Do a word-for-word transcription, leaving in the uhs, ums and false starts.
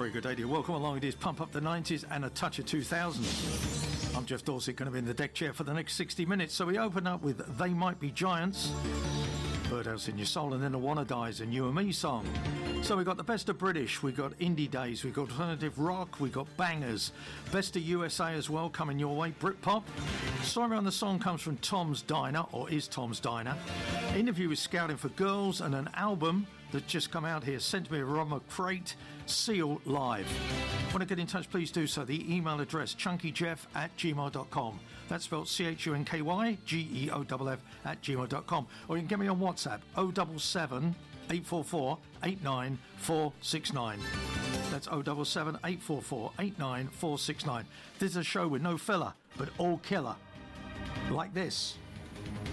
very good day to you. Welcome along. It is Pump Up the nineties and a touch of two thousands. I'm Jeff Dorset, going to be in the deck chair for the next sixty minutes. So we open up with They Might Be Giants, Birdhouse in Your Soul, and then a Wanna Die's and You and Me song. So we've got the best of British, we've got indie days, we've got alternative rock, we've got bangers, best of U S A as well coming your way, Britpop. Story on the song comes from Tom's Diner, or is Tom's Diner. Interview with Scouting for Girls, and an album that's just come out here, sent to me by Rob McCrate, Seal Live. Want to get in touch, please do so. The email address, chunkyjeff at gmail dot com. That's spelled C H U N K Y G E O F F at gmail dot com. Or you can get me on WhatsApp, oh seven seven, eight four four, eight nine four six nine. That's oh seven seven, eight four four, eight nine four six nine. This is a show with no filler, but all killer. Like this.